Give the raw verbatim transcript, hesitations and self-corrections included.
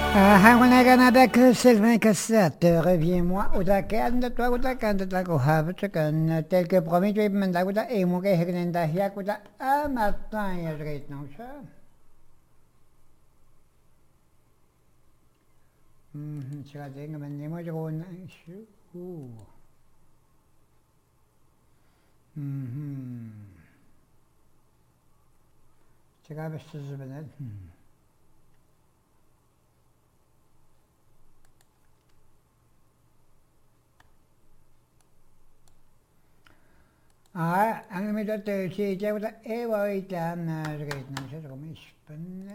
Hagunaganada Sylvain Cassette, reviens-moi au tacan de toi, au tacan de ta cohavichakan, tel que promis, tu es mandaguta et mon gehrinda hiakuta un matin, il y a de non ça. Hum, tu vas dire que maintenant, moi, je roule un chou. Hum, tu vas faire ce que je Ah, ang midot si Jawda Ewa itan na rate ng sa komispan.